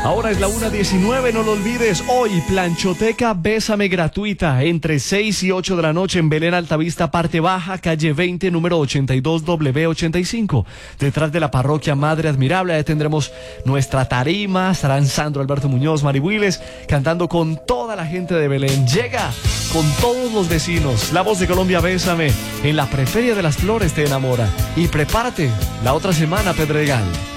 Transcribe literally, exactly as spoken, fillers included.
Ahora es la una diecinueve, no lo olvides. Hoy, planchoteca Bésame gratuita entre seis y ocho de la noche en Belén Altavista, parte baja, calle veinte, número ochenta y dos W ochenta y cinco. Detrás de la parroquia Madre Admirable, ahí tendremos nuestra tarima. Estarán Sandro Alberto Muñoz, Mari Willes, cantando con toda la gente de Belén. Llega con todos los vecinos. La Voz de Colombia, Bésame, en la Preferia de las Flores te enamora. Y prepárate, la otra semana, Pedregal.